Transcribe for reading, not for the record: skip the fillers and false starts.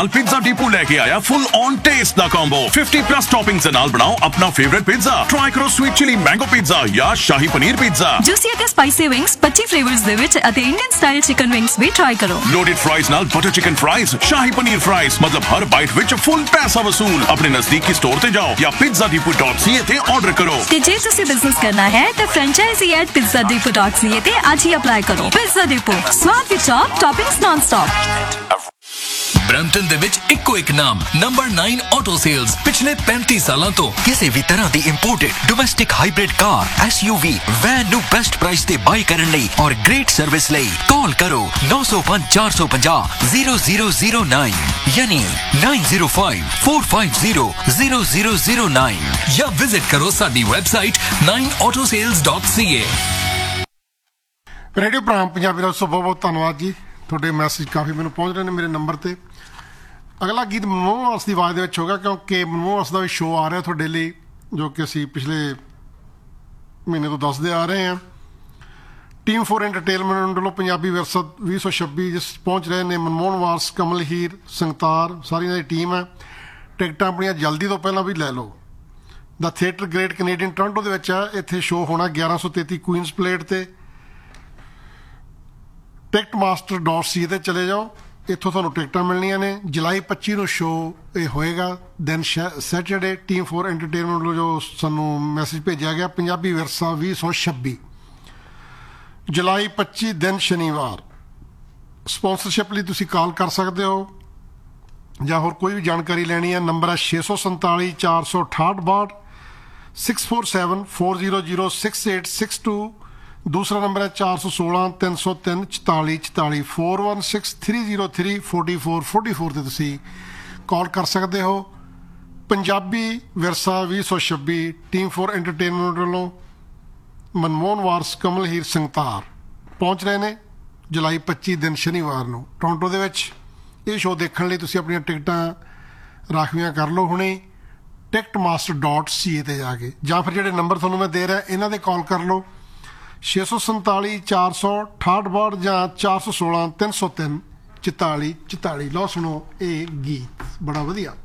नाल pizza depot लेके आया फुल ऑन टेस्ट दा कॉम्बो 50+ टॉपिंग्स दे नाल बनाओ अपना फेवरेट पिज्जा। ट्राई करो स्वीट चिली मैंगो पिज्जा या शाही पनीर पिज्जा। जूसी ਅਤੇ स्पाइसी विंग्स 25 फ्लेवर्स ਦੇ ਵਿੱਚ ਅਤੇ ਇੰਡੀਅਨ ਸਟਾਈਲ ਚਿਕਨ ਵਿੰਗਸ ਵੀ ਟਰਾਈ ਕਰੋ। लोडेड फ्राइज नाल बटर चिकन फ्राइज, शाही पनीर फ्राइज, मतलब हर बाइट विच फुल पैसा वसूल। अपने नजदीकी स्टोर ते जाओ या pizzadepot.ca ਤੇ ਆਰਡਰ ਕਰੋ। ਤੇ ਜੇ ਤੁਸੀਂ ਬਿਜ਼ਨਸ ਕਰਨਾ ਹੈ ਤਾਂ franchisee@pizzadepot.ca ਤੇ ਅੱਜ ਹੀ ਅਪਲਾਈ ਕਰੋ। ਪਿਜ਼ਾ ਡਿਪੋ, ਸਵਾਦ ਦੀ ਟੌਪ, ਟੌਪਿੰਗਸ ਨਾਨ ਸਟਾਪ। ਬਰੈਂਪਟਨ ਦੇ ਵਿੱਚ ਇੱਕੋ ਇੱਕ ਨਾਮ ਨੰਬਰ 9 ਆਟੋ ਸੇਲਸ। ਪਿਛਲੇ 35 ਸਾਲਾਂ ਤੋਂ ਕਿਸੇ ਵੀ ਤਰ੍ਹਾਂ ਦੀ ਇੰਪੋਰਟਡ ਡੋਮੈਸਟਿਕ ਹਾਈਬ੍ਰਿਡ ਕਾਰ, SUV, ਵੈਨ ਨੂੰ ਬੈਸਟ ਪ੍ਰਾਈਸ ਤੇ ਬਾਈ ਕਰਨ ਲਈ ਔਰ ਗ੍ਰੇਟ ਸਰਵਿਸ ਲਈ ਕਾਲ ਕਰੋ 905 450 0009 ਯਾਨੀ 905 450 0009 ਜਾਂ ਵਿਜ਼ਿਟ ਕਰੋ ਸਾਡੀ ਵੈਬਸਾਈਟ 9autosales.ca। ਰੇਡੀਓ ਪ੍ਰਾਮ ਪੰਜਾਬੀ ਦਾ ਬਹੁਤ ਬਹੁਤ ਧੰਨਵਾਦ ਜੀ। ਤੁਹਾਡੇ ਮੈਸੇਜ ਕਾਫੀ ਮੈਨੂੰ ਪਹੁੰਚ ਰਹੇ ਨੇ ਮੇਰੇ ਨੰਬਰ ਤੇ। ਅਗਲਾ ਗੀਤ ਮਨਮੋਹਨ ਵਾਰਸ ਦੀ ਆਵਾਜ਼ ਦੇ ਵਿੱਚ ਹੋਗਾ ਕਿਉਂਕਿ ਮਨਮੋਹਨ ਵਾਰਸ ਦਾ ਵੀ ਸ਼ੋਅ ਆ ਰਿਹਾ ਤੁਹਾਡੇ ਲਈ ਜੋ ਕਿ ਅਸੀਂ ਪਿਛਲੇ ਮਹੀਨੇ ਤੋਂ ਦੱਸਦੇ ਆ ਰਹੇ ਹਾਂ। ਟੀਮ 4 ਐਂਟਰਟੇਨਮੈਂਟ ਵੱਲੋਂ ਪੰਜਾਬੀ ਵਿਰਸਾ 2026 ਜਿਸ ਪਹੁੰਚ ਰਹੇ ਨੇ ਮਨਮੋਹਨ ਵਾਰਸ, ਕਮਲ ਹੀਰ, ਸੰਗਤਾਰ, ਸਾਰੀ ਇਹਨਾਂ ਦੀ ਟੀਮ ਹੈ। ਟਿਕਟਾਂ ਆਪਣੀਆਂ ਜਲਦੀ ਤੋਂ ਪਹਿਲਾਂ ਵੀ ਲੈ ਲਓ। ਦਾ ਥੀਏਟਰ ਗ੍ਰੇਟ ਕੈਨੇਡੀਅਨ ਟੋਰਾਂਟੋ ਦੇ ਵਿੱਚ ਹੈ। ਇੱਥੇ ਸ਼ੋਅ ਹੋਣਾ 1133 ਕੁਈਨਸ ਪਲੇਟ ਤੇ। ticketmaster.ca ਤੇ ਚਲੇ ਜਾਓ, ਇੱਥੋਂ ਤੁਹਾਨੂੰ ਟਿਕਟਾਂ ਮਿਲਣੀਆਂ ਨੇ। ਜੁਲਾਈ 25 ਨੂੰ ਸ਼ੋਅ ਇਹ ਹੋਏਗਾ, ਦਿਨ ਸੈਟਰਡੇ। ਟੀਮ 4 ਐਂਟਰਟੇਨਮੈਂਟ ਵੱਲੋਂ ਜੋ ਸਾਨੂੰ ਮੈਸੇਜ ਭੇਜਿਆ ਗਿਆ ਪੰਜਾਬੀ ਵਿਰਸਾ 2026 ਜੁਲਾਈ 25 ਦਿਨ ਸ਼ਨੀਵਾਰ। ਸਪੋਂਸਰਸ਼ਿਪ ਲਈ ਤੁਸੀਂ ਕਾਲ ਕਰ ਸਕਦੇ ਹੋ ਜਾਂ ਹੋਰ ਕੋਈ ਵੀ ਜਾਣਕਾਰੀ ਲੈਣੀ ਹੈ। ਨੰਬਰ ਹੈ 647 468 647 400 6862। ਦੂਸਰਾ ਨੰਬਰ ਹੈ 416 303 44 44 416 303 44 44 ਤੇ ਤੁਸੀਂ ਕਾਲ ਕਰ ਸਕਦੇ ਹੋ। ਪੰਜਾਬੀ ਵਿਰਸਾ 2026 ਟੀਮ 4 ਐਂਟਰਟੇਨਮੈਂਟ ਵੱਲੋਂ ਮਨਮੋਹਨ ਵਾਰਸ, ਕਮਲ ਹੀਰ, ਸੰਗਤਾਰ ਪਹੁੰਚ ਰਹੇ ਨੇ ਜੁਲਾਈ 25 ਦਿਨ ਸ਼ਨੀਵਾਰ ਨੂੰ ਟੋਰਾਂਟੋ ਦੇ ਵਿੱਚ। ਇਹ ਸ਼ੋਅ ਦੇਖਣ ਲਈ ਤੁਸੀਂ ਆਪਣੀਆਂ ਟਿਕਟਾਂ ਰਾਖਵੀਆਂ ਕਰ ਲਓ ਹੁਣੇ ticketmaster.ca ਤੇ ਜਾ ਕੇ, ਜਾਂ ਫਿਰ ਜਿਹੜੇ ਨੰਬਰ ਤੁਹਾਨੂੰ ਮੈਂ ਦੇ ਰਿਹਾ ਇਹਨਾਂ ਤੇ ਕਾਲ ਕਰ ਲਓ 647 468 ਜਾਂ 416 303 44 44। ਲਓ ਸੁਣੋ ਇਹ ਗੀਤ ਬੜਾ ਵਧੀਆ।